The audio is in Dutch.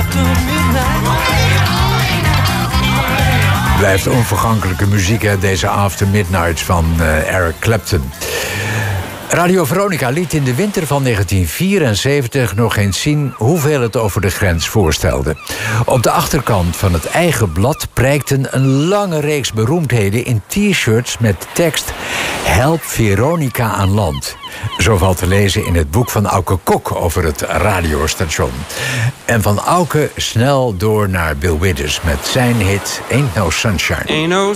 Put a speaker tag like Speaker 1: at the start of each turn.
Speaker 1: Blijft onvergankelijke muziek, hè, deze After Midnight van Eric Clapton. Radio Veronica liet in de winter van 1974 nog eens zien hoeveel het over de grens voorstelde. Op de achterkant van het eigen blad prijkten een lange reeks beroemdheden in t-shirts met de tekst "Help Veronica aan land". Zo valt te lezen in het boek van Auke Kok over het radiostation. En van Auke snel door naar Bill Withers met zijn hit Ain't No Sunshine.